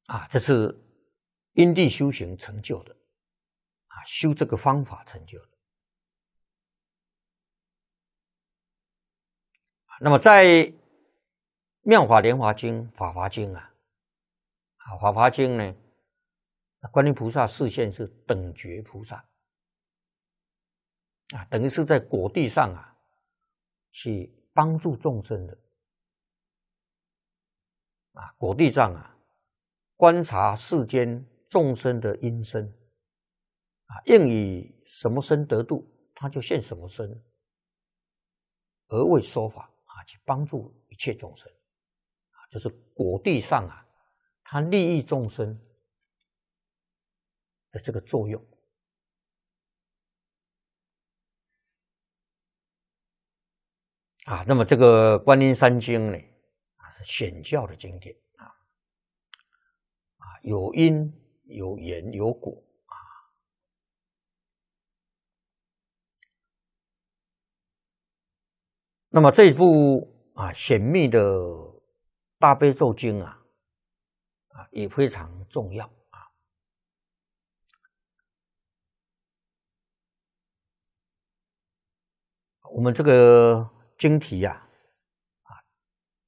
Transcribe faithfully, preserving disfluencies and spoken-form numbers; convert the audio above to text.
啊，这是因地修行成就的啊，修这个方法成就的。那么在《妙法莲华经》《法华经》啊，啊，《法华经》呢，观音菩萨示现是等觉菩萨啊，等于是在果地上啊，去帮助众生的啊，果地上啊，观察世间众生的因身啊，应以什么身得度，他就现什么身，而为说法啊，去帮助一切众生啊，就是果地上啊，他利益众生的这个作用啊。那么这个《观音三经》呢，啊是显教的经典啊，啊有因有缘有果啊。那么这一部啊显密的大悲咒经啊，啊也非常重要啊。我们这个经题啊，